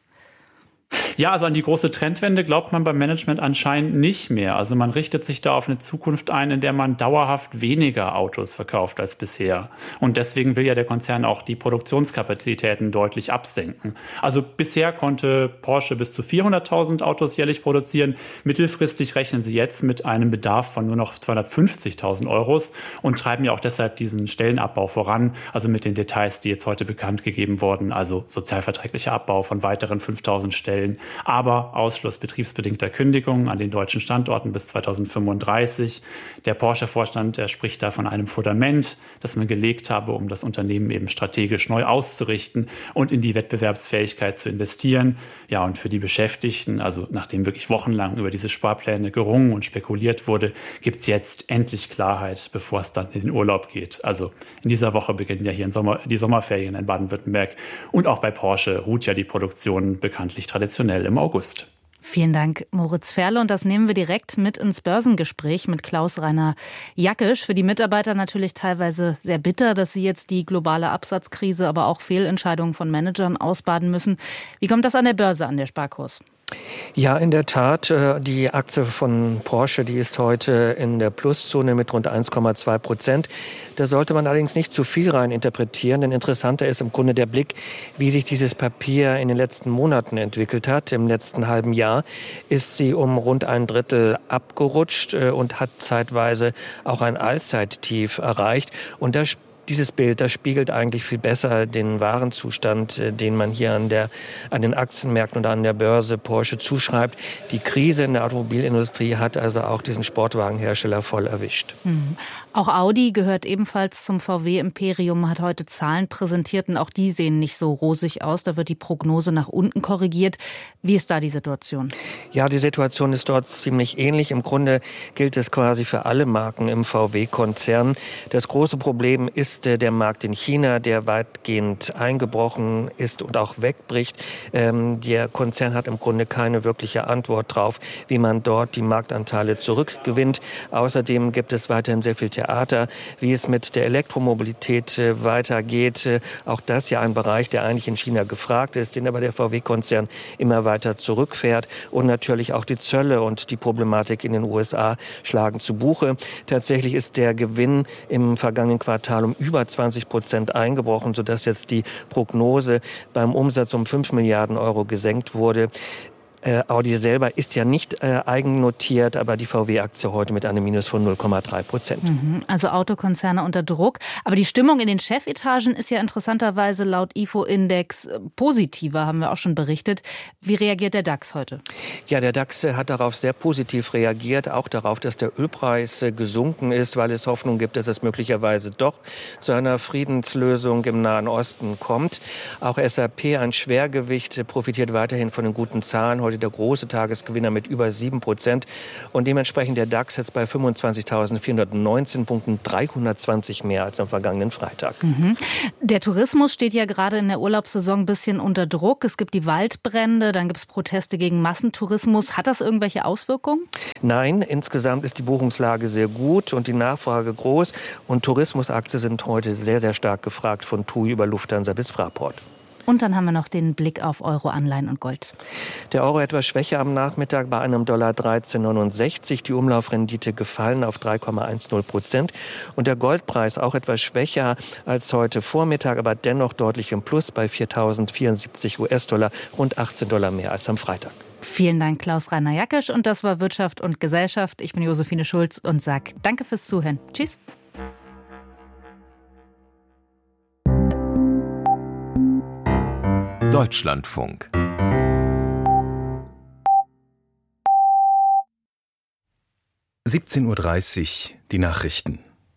Ja, also an die große Trendwende glaubt man beim Management anscheinend nicht mehr. Also man richtet sich da auf eine Zukunft ein, in der man dauerhaft weniger Autos verkauft als bisher. Und deswegen will ja der Konzern auch die Produktionskapazitäten deutlich absenken. Also bisher konnte Porsche bis zu vierhunderttausend Autos jährlich produzieren. Mittelfristig rechnen sie jetzt mit einem Bedarf von nur noch zweihundertfünfzigtausend Euros und treiben ja auch deshalb diesen Stellenabbau voran. Also mit den Details, die jetzt heute bekannt gegeben wurden. Also sozialverträglicher Abbau von weiteren fünftausend Stellen. Aber Ausschluss betriebsbedingter Kündigungen an den deutschen Standorten bis zweitausendfünfunddreißig. Der Porsche-Vorstand, der spricht da von einem Fundament, das man gelegt habe, um das Unternehmen eben strategisch neu auszurichten und in die Wettbewerbsfähigkeit zu investieren. Ja, und für die Beschäftigten, also nachdem wirklich wochenlang über diese Sparpläne gerungen und spekuliert wurde, gibt es jetzt endlich Klarheit, bevor es dann in den Urlaub geht. Also in dieser Woche beginnen ja hier in Sommer, die Sommerferien in Baden-Württemberg. Und auch bei Porsche ruht ja die Produktion bekanntlich traditionell im August. Vielen Dank, Moritz Ferle. Und das nehmen wir direkt mit ins Börsengespräch mit Klaus-Rainer Jackisch. Für die Mitarbeiter natürlich teilweise sehr bitter, dass sie jetzt die globale Absatzkrise, aber auch Fehlentscheidungen von Managern ausbaden müssen. Wie kommt das an der Börse an, der Sparkurs? Ja, in der Tat. Die Aktie von Porsche, die ist heute in der Pluszone mit rund eins Komma zwei Prozent. Da sollte man allerdings nicht zu viel rein interpretieren, denn interessanter ist im Grunde der Blick, wie sich dieses Papier in den letzten Monaten entwickelt hat. Im letzten halben Jahr ist sie um rund ein Drittel abgerutscht und hat zeitweise auch ein Allzeittief erreicht. Und da Dieses Bild, das spiegelt eigentlich viel besser den wahren Zustand, den man hier an, der, an den Aktienmärkten und an der Börse Porsche zuschreibt. Die Krise in der Automobilindustrie hat also auch diesen Sportwagenhersteller voll erwischt. Mhm. Auch Audi gehört ebenfalls zum V W-Imperium, hat heute Zahlen präsentiert und auch die sehen nicht so rosig aus. Da wird die Prognose nach unten korrigiert. Wie ist da die Situation? Ja, die Situation ist dort ziemlich ähnlich. Im Grunde gilt es quasi für alle Marken im V W-Konzern. Das große Problem ist der Markt in China, der weitgehend eingebrochen ist und auch wegbricht. Ähm, der Konzern hat im Grunde keine wirkliche Antwort drauf, wie man dort die Marktanteile zurückgewinnt. Außerdem gibt es weiterhin sehr viel Theater, wie es mit der Elektromobilität äh, weitergeht. Äh, auch das ja ein Bereich, der eigentlich in China gefragt ist, den aber der V W-Konzern immer weiter zurückfährt. Und natürlich auch die Zölle und die Problematik in den U S A schlagen zu Buche. Tatsächlich ist der Gewinn im vergangenen Quartal um über zwanzig Prozent eingebrochen, sodass jetzt die Prognose beim Umsatz um fünf Milliarden Euro gesenkt wurde. Äh, Audi selber ist ja nicht äh, eigennotiert, aber die V W-Aktie heute mit einem Minus von null Komma drei Prozent. Mhm. Also Autokonzerne unter Druck. Aber die Stimmung in den Chefetagen ist ja interessanterweise laut I F O-Index positiver, haben wir auch schon berichtet. Wie reagiert der DAX heute? Ja, der DAX hat darauf sehr positiv reagiert, auch darauf, dass der Ölpreis gesunken ist, weil es Hoffnung gibt, dass es möglicherweise doch zu einer Friedenslösung im Nahen Osten kommt. Auch S A P, ein Schwergewicht, profitiert weiterhin von den guten Zahlen. Heute der große Tagesgewinner mit über sieben Prozent. Und dementsprechend der DAX jetzt bei fünfundzwanzigtausendvierhundertneunzehn Punkten, dreihundertzwanzig mehr als am vergangenen Freitag. Mhm. Der Tourismus steht ja gerade in der Urlaubssaison ein bisschen unter Druck. Es gibt die Waldbrände, dann gibt es Proteste gegen Massentourismus. Hat das irgendwelche Auswirkungen? Nein, insgesamt ist die Buchungslage sehr gut und die Nachfrage groß. Und Tourismusaktien sind heute sehr, sehr stark gefragt, von T U I über Lufthansa bis Fraport. Und dann haben wir noch den Blick auf Euro, Anleihen und Gold. Der Euro etwas schwächer am Nachmittag bei einem Dollar dreizehn neunundsechzig. Die Umlaufrendite gefallen auf drei Komma zehn Prozent. Und der Goldpreis auch etwas schwächer als heute Vormittag, aber dennoch deutlich im Plus bei viertausendvierundsiebzig U S-Dollar, rund achtzehn Dollar mehr als am Freitag. Vielen Dank, Klaus-Rainer Jackisch. Und das war Wirtschaft und Gesellschaft. Ich bin Josephine Schulz und sage danke fürs Zuhören. Tschüss. Deutschlandfunk. siebzehn Uhr dreißig, die Nachrichten.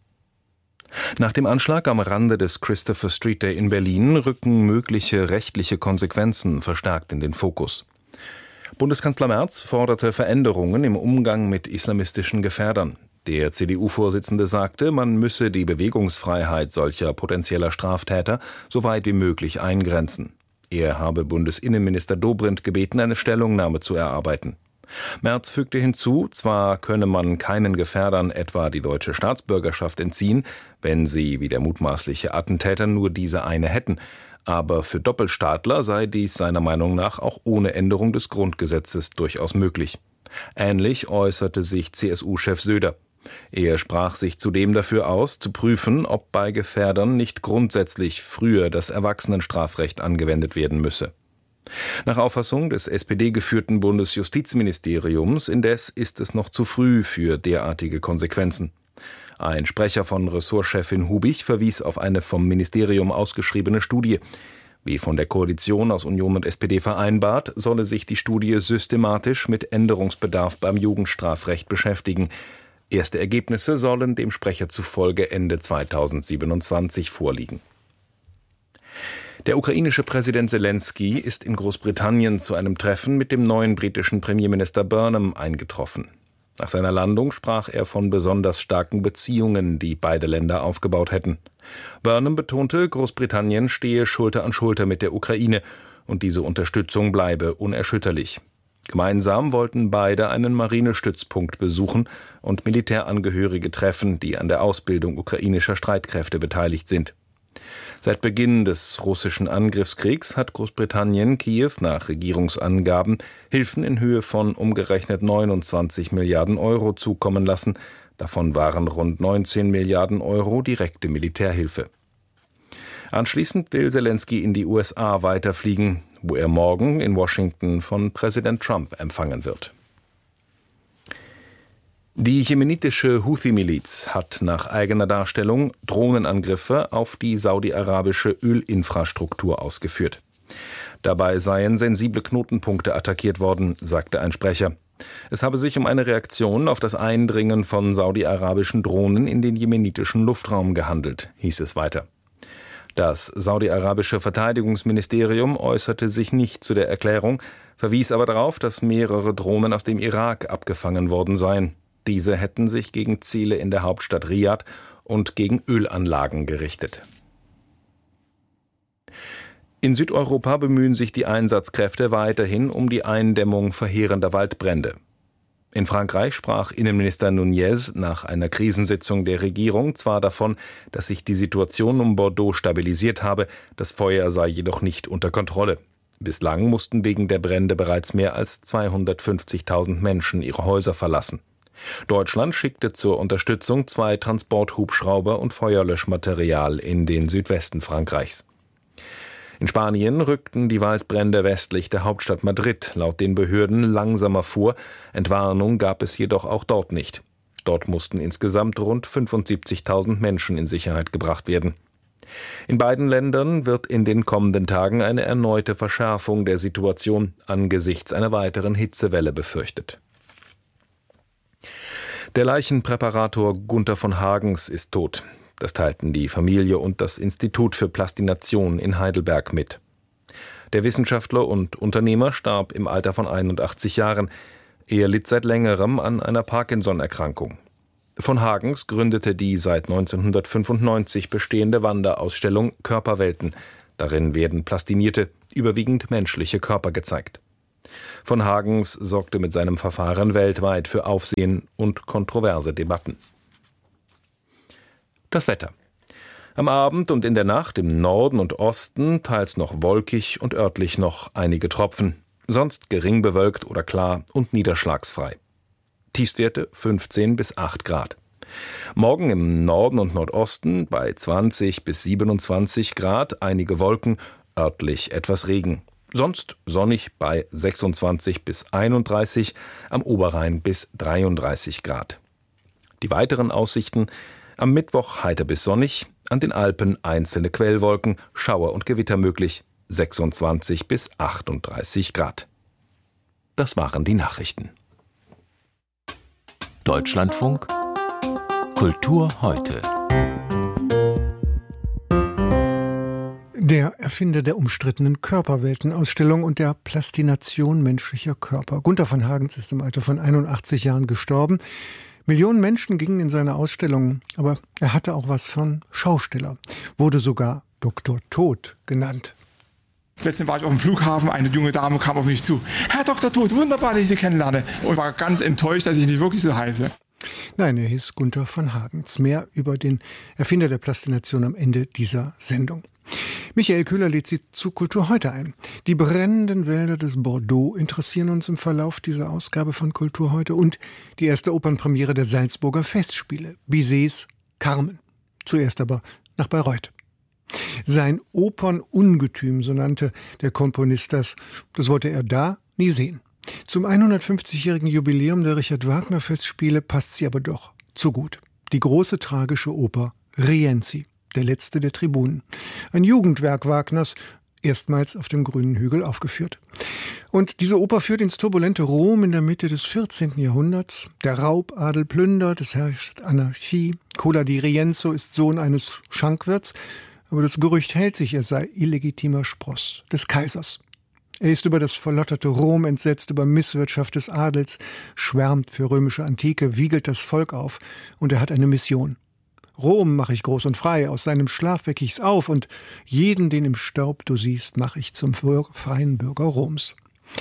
Nach dem Anschlag am Rande des Christopher Street Day in Berlin rücken mögliche rechtliche Konsequenzen verstärkt in den Fokus. Bundeskanzler Merz forderte Veränderungen im Umgang mit islamistischen Gefährdern. Der C D U-Vorsitzende sagte, man müsse die Bewegungsfreiheit solcher potenzieller Straftäter so weit wie möglich eingrenzen. Er habe Bundesinnenminister Dobrindt gebeten, eine Stellungnahme zu erarbeiten. Merz fügte hinzu, zwar könne man keinen Gefährdern etwa die deutsche Staatsbürgerschaft entziehen, wenn sie, wie der mutmaßliche Attentäter, nur diese eine hätten, aber für Doppelstaatler sei dies seiner Meinung nach auch ohne Änderung des Grundgesetzes durchaus möglich. Ähnlich äußerte sich C S U-Chef Söder. Er sprach sich zudem dafür aus, zu prüfen, ob bei Gefährdern nicht grundsätzlich früher das Erwachsenenstrafrecht angewendet werden müsse. Nach Auffassung des S P D-geführten Bundesjustizministeriums indes ist es noch zu früh für derartige Konsequenzen. Ein Sprecher von Ressortchefin Hubich verwies auf eine vom Ministerium ausgeschriebene Studie. Wie von der Koalition aus Union und S P D vereinbart, solle sich die Studie systematisch mit Änderungsbedarf beim Jugendstrafrecht beschäftigen. Erste Ergebnisse sollen dem Sprecher zufolge Ende zweitausendsiebenundzwanzig vorliegen. Der ukrainische Präsident Selenskyj ist in Großbritannien zu einem Treffen mit dem neuen britischen Premierminister Burnham eingetroffen. Nach seiner Landung sprach er von besonders starken Beziehungen, die beide Länder aufgebaut hätten. Burnham betonte, Großbritannien stehe Schulter an Schulter mit der Ukraine und diese Unterstützung bleibe unerschütterlich. Gemeinsam wollten beide einen Marinestützpunkt besuchen und Militärangehörige treffen, die an der Ausbildung ukrainischer Streitkräfte beteiligt sind. Seit Beginn des russischen Angriffskriegs hat Großbritannien Kiew nach Regierungsangaben Hilfen in Höhe von umgerechnet neunundzwanzig Milliarden Euro zukommen lassen. Davon waren rund neunzehn Milliarden Euro direkte Militärhilfe. Anschließend will Selenskyj in die U S A weiterfliegen, wo er morgen in Washington von Präsident Trump empfangen wird. Die jemenitische Houthi-Miliz hat nach eigener Darstellung Drohnenangriffe auf die saudi-arabische Ölinfrastruktur ausgeführt. Dabei seien sensible Knotenpunkte attackiert worden, sagte ein Sprecher. Es habe sich um eine Reaktion auf das Eindringen von saudi-arabischen Drohnen in den jemenitischen Luftraum gehandelt, hieß es weiter. Das saudi-arabische Verteidigungsministerium äußerte sich nicht zu der Erklärung, verwies aber darauf, dass mehrere Drohnen aus dem Irak abgefangen worden seien. Diese hätten sich gegen Ziele in der Hauptstadt Riad und gegen Ölanlagen gerichtet. In Südeuropa bemühen sich die Einsatzkräfte weiterhin um die Eindämmung verheerender Waldbrände. In Frankreich sprach Innenminister Nunez nach einer Krisensitzung der Regierung zwar davon, dass sich die Situation um Bordeaux stabilisiert habe, das Feuer sei jedoch nicht unter Kontrolle. Bislang mussten wegen der Brände bereits mehr als zweihundertfünfzigtausend Menschen ihre Häuser verlassen. Deutschland schickte zur Unterstützung zwei Transporthubschrauber und Feuerlöschmaterial in den Südwesten Frankreichs. In Spanien rückten die Waldbrände westlich der Hauptstadt Madrid laut den Behörden langsamer vor. Entwarnung gab es jedoch auch dort nicht. Dort mussten insgesamt rund fünfundsiebzigtausend Menschen in Sicherheit gebracht werden. In beiden Ländern wird in den kommenden Tagen eine erneute Verschärfung der Situation angesichts einer weiteren Hitzewelle befürchtet. Der Leichenpräparator Gunther von Hagens ist tot. Das teilten die Familie und das Institut für Plastination in Heidelberg mit. Der Wissenschaftler und Unternehmer starb im Alter von einundachtzig Jahren. Er litt seit längerem an einer Parkinson-Erkrankung. Von Hagens gründete die seit neunzehnhundertfünfundneunzig bestehende Wanderausstellung Körperwelten. Darin werden plastinierte, überwiegend menschliche Körper gezeigt. Von Hagens sorgte mit seinem Verfahren weltweit für Aufsehen und kontroverse Debatten. Das Wetter. Am Abend und in der Nacht im Norden und Osten teils noch wolkig und örtlich noch einige Tropfen. Sonst gering bewölkt oder klar und niederschlagsfrei. Tiefstwerte fünfzehn bis acht Grad. Morgen im Norden und Nordosten bei zwanzig bis siebenundzwanzig Grad, einige Wolken, örtlich etwas Regen. Sonst sonnig bei sechsundzwanzig bis einunddreißig, am Oberrhein bis dreiunddreißig Grad. Die weiteren Aussichten: am Mittwoch heiter bis sonnig, an den Alpen einzelne Quellwolken, Schauer und Gewitter möglich, sechsundzwanzig bis achtunddreißig Grad. Das waren die Nachrichten. Deutschlandfunk Kultur heute. Der Erfinder der umstrittenen Körperweltenausstellung und der Plastination menschlicher Körper. Gunther von Hagens ist im Alter von einundachtzig Jahren gestorben. Millionen Menschen gingen in seine Ausstellungen, aber er hatte auch was von Schausteller, wurde sogar Doktor Tod genannt. Letztens war ich auf dem Flughafen, eine junge Dame kam auf mich zu. Herr Doktor Tod, wunderbar, dass ich Sie kennenlerne. Und war ganz enttäuscht, dass ich nicht wirklich so heiße. Nein, er hieß Gunther von Hagens. Mehr über den Erfinder der Plastination am Ende dieser Sendung. Michael Köhler lädt Sie zu Kultur heute ein. Die brennenden Wälder des Bordeaux interessieren uns im Verlauf dieser Ausgabe von Kultur heute und die erste Opernpremiere der Salzburger Festspiele, Bizets Carmen. Zuerst aber nach Bayreuth. Sein Opernungetüm, so nannte der Komponist das, das wollte er da nie sehen. Zum hundertfünfzigjährigen Jubiläum der Richard-Wagner-Festspiele passt sie aber doch zu gut. Die große tragische Oper Rienzi, der letzte der Tribunen. Ein Jugendwerk Wagners, erstmals auf dem grünen Hügel aufgeführt. Und diese Oper führt ins turbulente Rom in der Mitte des vierzehnten Jahrhunderts. Der Raubadel plündert, es herrscht Anarchie. Cola di Rienzo ist Sohn eines Schankwirts, aber das Gerücht hält sich, er sei illegitimer Spross des Kaisers. Er ist über das verlotterte Rom entsetzt, über Misswirtschaft des Adels, schwärmt für römische Antike, wiegelt das Volk auf und er hat eine Mission. Rom mach ich groß und frei, aus seinem Schlaf weck ich's auf und jeden, den im Staub du siehst, mach ich zum freien Bürger Roms.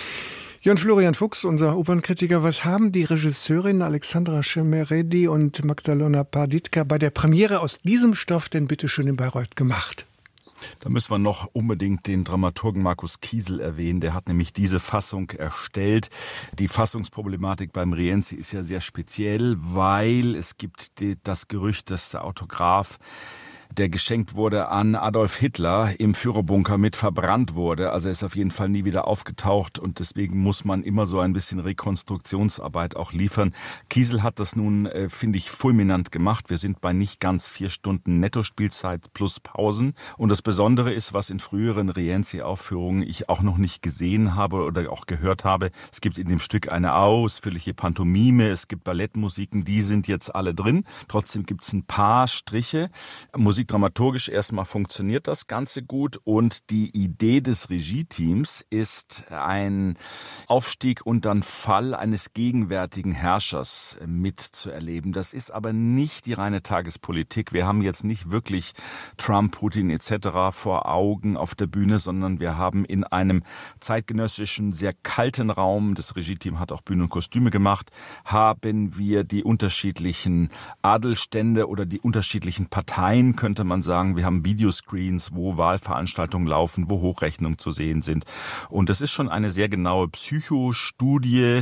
Jörn Florian Fuchs, unser Opernkritiker, was haben die Regisseurinnen Alexandra Schemeredi und Magdalena Parditka bei der Premiere aus diesem Stoff denn bitte schön in Bayreuth gemacht? Da müssen wir noch unbedingt den Dramaturgen Markus Kiesel erwähnen. Der hat nämlich diese Fassung erstellt. Die Fassungsproblematik beim Rienzi ist ja sehr speziell, weil es gibt die, das Gerücht, dass der Autograph, der geschenkt wurde an Adolf Hitler, im Führerbunker mit verbrannt wurde. Also er ist auf jeden Fall nie wieder aufgetaucht und deswegen muss man immer so ein bisschen Rekonstruktionsarbeit auch liefern. Kiesel hat das nun, äh, finde ich, fulminant gemacht. Wir sind bei nicht ganz vier Stunden Nettospielzeit plus Pausen. Und das Besondere ist, was in früheren Rienzi-Aufführungen ich auch noch nicht gesehen habe oder auch gehört habe. Es gibt in dem Stück eine ausführliche Pantomime, es gibt Ballettmusiken, die sind jetzt alle drin. Trotzdem gibt es ein paar Striche. Musik dramaturgisch erstmal funktioniert das Ganze gut und die Idee des Regie-Teams ist ein Aufstieg und dann Fall eines gegenwärtigen Herrschers mitzuerleben. Das ist aber nicht die reine Tagespolitik. Wir haben jetzt nicht wirklich Trump, Putin et cetera vor Augen auf der Bühne, sondern wir haben in einem zeitgenössischen, sehr kalten Raum, das Regie-Team hat auch Bühnen und Kostüme gemacht, haben wir die unterschiedlichen Adelstände oder die unterschiedlichen Parteien, können könnte man sagen, wir haben Videoscreens, wo Wahlveranstaltungen laufen, wo Hochrechnungen zu sehen sind. Und das ist schon eine sehr genaue Psychostudie,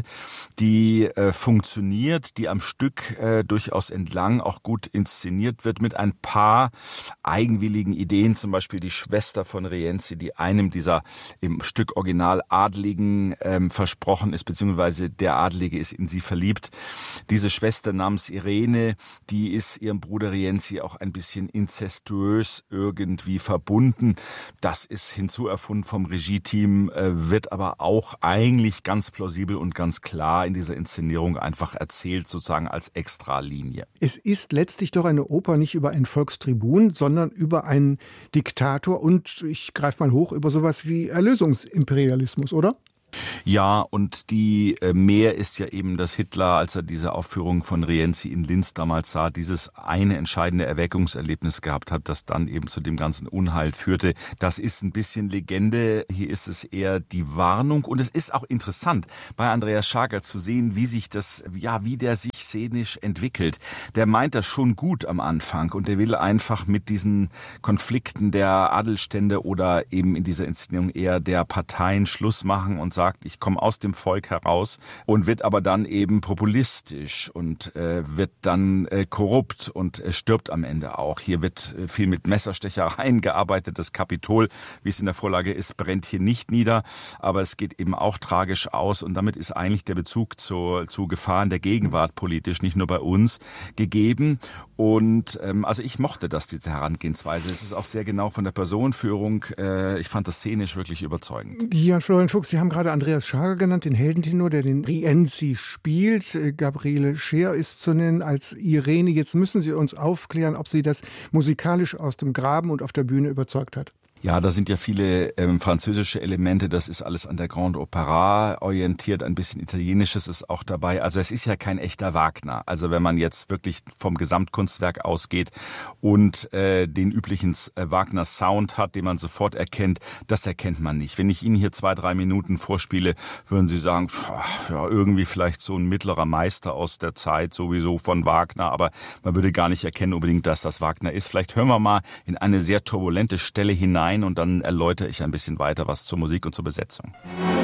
die äh, funktioniert, die am Stück äh, durchaus entlang auch gut inszeniert wird mit ein paar eigenwilligen Ideen, zum Beispiel die Schwester von Rienzi, die einem dieser im Stück Original Adligen ähm, versprochen ist, beziehungsweise der Adlige ist in sie verliebt. Diese Schwester namens Irene, die ist ihrem Bruder Rienzi auch ein bisschen inzestuös irgendwie verbunden. Das ist hinzuerfunden vom Regie-Team, äh, wird aber auch eigentlich ganz plausibel und ganz klar in dieser Inszenierung einfach erzählt, sozusagen als Extralinie. Es ist letztlich doch eine Oper nicht über einen Volkstribun, sondern über einen Diktator und, ich greife mal hoch, über sowas wie Erlösungsimperialismus, oder? Ja, und die äh, mehr ist ja eben, dass Hitler, als er diese Aufführung von Rienzi in Linz damals sah, dieses eine entscheidende Erweckungserlebnis gehabt hat, das dann eben zu dem ganzen Unheil führte. Das ist ein bisschen Legende. Hier ist es eher die Warnung. Und es ist auch interessant, bei Andreas Schager zu sehen, wie sich das, ja, wie der sich szenisch entwickelt. Der meint das schon gut am Anfang und der will einfach mit diesen Konflikten der Adelstände oder eben in dieser Inszenierung eher der Parteien Schluss machen und sagen, sagt, ich komme aus dem Volk heraus und wird aber dann eben populistisch und äh, wird dann äh, korrupt und äh, stirbt am Ende auch. Hier wird äh, viel mit Messerstechereien gearbeitet. Das Kapitol, wie es in der Vorlage ist, brennt hier nicht nieder, aber es geht eben auch tragisch aus und damit ist eigentlich der Bezug zu, zu Gefahren der Gegenwart politisch, nicht nur bei uns, gegeben. Und ähm, also ich mochte das, diese Herangehensweise. Es ist auch sehr genau von der Personenführung. Äh, ich fand das szenisch wirklich überzeugend. Jan Florian Fuchs, Sie haben gerade Andreas Schager genannt, den Heldentenor, der den Rienzi spielt. Gabriele Scheer ist zu nennen als Irene. Jetzt müssen Sie uns aufklären, ob Sie das musikalisch aus dem Graben und auf der Bühne überzeugt hat. Ja, da sind ja viele ähm, französische Elemente, das ist alles an der Grande Opéra orientiert, ein bisschen Italienisches ist auch dabei. Also es ist ja kein echter Wagner. Also wenn man jetzt wirklich vom Gesamtkunstwerk ausgeht und äh, den üblichen äh, Wagner-Sound hat, den man sofort erkennt, das erkennt man nicht. Wenn ich Ihnen hier zwei, drei Minuten vorspiele, würden Sie sagen, pff, ja, irgendwie vielleicht so ein mittlerer Meister aus der Zeit sowieso von Wagner, aber man würde gar nicht erkennen unbedingt, dass das Wagner ist. Vielleicht hören wir mal in eine sehr turbulente Stelle hinein, und dann erläutere ich ein bisschen weiter was zur Musik und zur Besetzung.